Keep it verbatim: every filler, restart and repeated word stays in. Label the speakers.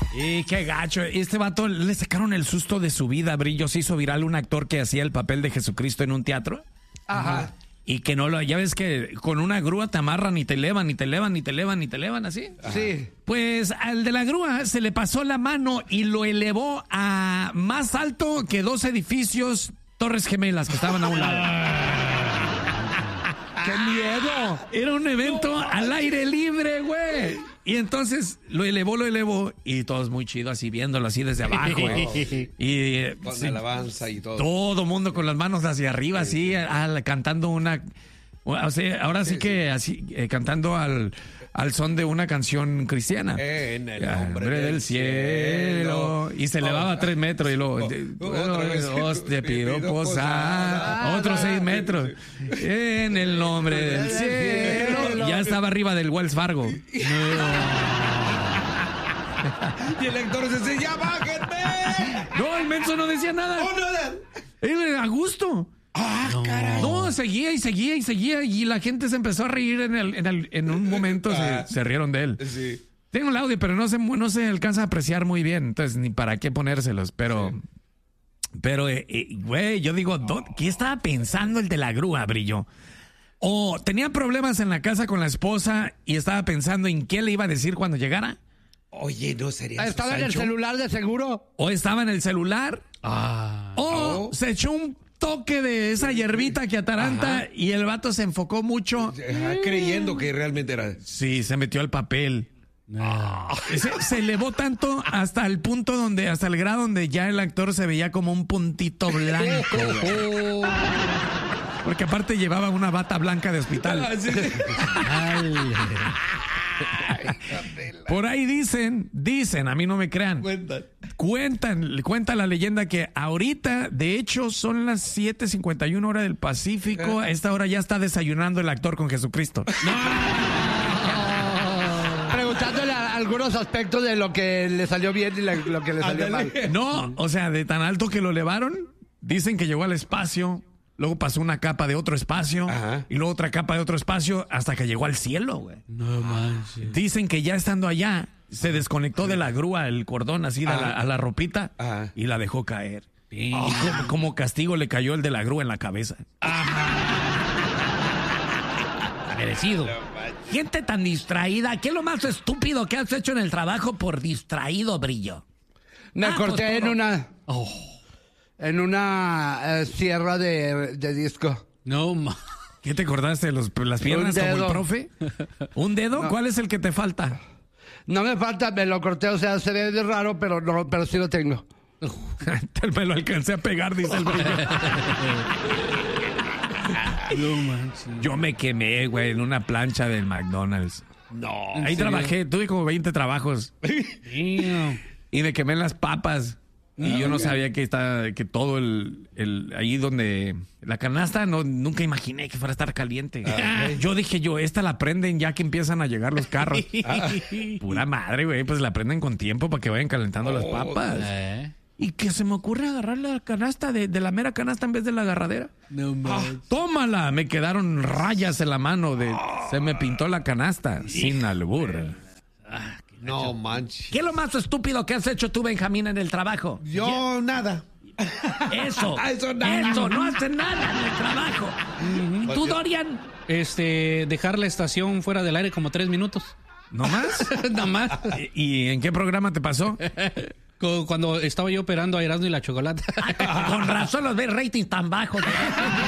Speaker 1: Y qué gacho. Este vato le sacaron el susto de su vida, Brillo. Se hizo viral un actor que hacía el papel de Jesucristo en un teatro.
Speaker 2: Ajá.
Speaker 1: Y que no lo... Ya ves que con una grúa te amarran y te elevan, y te elevan, y te elevan, y te elevan, ¿así?
Speaker 2: Sí.
Speaker 1: Pues al de la grúa se le pasó la mano y lo elevó a más alto que dos edificios Torres Gemelas que estaban a un lado.
Speaker 2: ¡Qué miedo!
Speaker 1: Era un evento al aire libre, güey. Y entonces lo elevó, lo elevó. Y todos muy chido así, viéndolo así desde abajo, güey. Y eh,
Speaker 3: Con
Speaker 1: sí,
Speaker 3: alabanza y todo.
Speaker 1: todo mundo con las manos hacia arriba, así, al- cantando una... O sea, ahora sí que así, eh, cantando al, al son de una canción cristiana.
Speaker 3: En el
Speaker 1: Al
Speaker 3: nombre
Speaker 1: hombre
Speaker 3: del
Speaker 1: del cielo. Y se elevaba a tres metros y luego...
Speaker 3: Otra vez.
Speaker 1: Dios te pido
Speaker 3: Pido
Speaker 1: posar.
Speaker 3: posar.
Speaker 1: Otros seis metros. En el nombre del cielo. Ya estaba arriba del Wells Fargo.
Speaker 3: Y el actor se dice, ¡ya bájenme!
Speaker 1: No, el menso no decía nada.
Speaker 3: ¡Oh, nada!
Speaker 1: Eh, a gusto.
Speaker 3: ¡Ah, caray!
Speaker 1: No, seguía y seguía y seguía. Y la gente se empezó a reír en, el, en, el, en un momento. Se, se rieron de él.
Speaker 3: Sí.
Speaker 1: Tengo el audio, pero no se, no se alcanza a apreciar muy bien. Entonces, ni para qué ponérselos. Pero, sí. pero, eh, eh, güey, yo digo, ¿dó- ¿qué estaba pensando el de la grúa, Brillo? O tenía problemas en la casa con la esposa y estaba pensando en qué le iba a decir cuando llegara.
Speaker 3: Oye, ¿no sería su
Speaker 2: ¿Estaba en el
Speaker 3: Sancho?
Speaker 2: celular de seguro?
Speaker 1: O estaba en el celular.
Speaker 4: Ah.
Speaker 1: O
Speaker 3: Oh.
Speaker 1: se echó un toque de esa hierbita que ataranta.
Speaker 3: Ajá.
Speaker 1: Y el vato se enfocó mucho.
Speaker 3: Ajá, creyendo que realmente era...
Speaker 1: Sí, se metió al papel.
Speaker 4: Ah.
Speaker 1: Se, se elevó tanto hasta el punto donde, hasta el grado donde ya el actor se veía como un puntito blanco. Porque aparte llevaba una bata blanca de hospital.
Speaker 3: Ah, sí.
Speaker 4: Ay.
Speaker 1: Por ahí dicen, dicen, a mí no me crean.
Speaker 3: Cuenta.
Speaker 1: Cuentan, cuenta la leyenda que ahorita, de hecho, son las siete cincuenta y una hora del Pacífico. A esta hora ya está desayunando el actor con Jesucristo.
Speaker 2: Preguntándole a algunos aspectos de lo que le salió bien y la- lo que le salió mal.
Speaker 3: Ándale.
Speaker 1: No, o sea, de tan alto que lo elevaron, dicen que llegó al espacio, luego pasó una capa de otro espacio,
Speaker 3: Ajá.
Speaker 1: y luego otra capa de otro espacio, hasta que llegó al cielo, güey.
Speaker 4: No manches.
Speaker 1: Dicen que ya estando allá, se desconectó de la grúa el cordón así de la- a la ropita
Speaker 3: Ajá.
Speaker 1: y la dejó caer. Y como, como castigo le cayó el de la grúa en la cabeza.
Speaker 4: Merecido.
Speaker 1: Gente tan distraída, ¿qué es lo más estúpido que has hecho en el trabajo por distraído, Brillo?
Speaker 2: Me
Speaker 1: Ah,
Speaker 2: corté
Speaker 1: pues
Speaker 2: en
Speaker 1: todo.
Speaker 2: una...
Speaker 4: Oh.
Speaker 2: En una eh, sierra de, de disco.
Speaker 4: No ma.
Speaker 1: ¿Qué te acordaste de los- las piernas
Speaker 2: Un
Speaker 1: como el
Speaker 2: dedo.
Speaker 1: profe? ¿Un dedo? ¿Cuál es el que te falta?
Speaker 2: No me falta, me lo corté, o sea, se ve de raro, pero no, pero sí lo tengo.
Speaker 1: Me lo alcancé a pegar, dice el Brillo.
Speaker 4: No manches.
Speaker 1: Yo me quemé, güey, en una plancha del McDonald's.
Speaker 3: No.
Speaker 1: Ahí trabajé, tuve como veinte trabajos.
Speaker 4: Damn.
Speaker 1: Y me quemé en las papas. Y yo no sabía que está, que todo el, el ahí donde la canasta, no, nunca imaginé que fuera a estar caliente. Yo dije yo, esta la prenden ya que empiezan a llegar los carros. Pura madre, güey, pues la prenden con tiempo para que vayan calentando las papas.
Speaker 4: Eh.
Speaker 1: Y que se me ocurre agarrar la canasta de, de la mera canasta en vez de la agarradera.
Speaker 4: No manches.
Speaker 1: ¡Tómala! Me quedaron rayas en la mano de, se me pintó la canasta sin albur.
Speaker 3: No manches.
Speaker 1: ¿Qué es lo más estúpido que has hecho tú, Benjamín, en el trabajo?
Speaker 3: Yo nada.
Speaker 1: Eso.
Speaker 3: Eso nada.
Speaker 1: Eso, no hace nada en el trabajo. ¿Y tú, Dorian?
Speaker 4: Este, dejar la estación fuera del aire como tres minutos.
Speaker 1: ¿No más?
Speaker 4: Nada más.
Speaker 1: ¿Y en qué programa te pasó?
Speaker 4: Cu- Cuando estaba yo operando a Erasmo y la Chocolata.
Speaker 1: Con razón los ves rating tan bajos.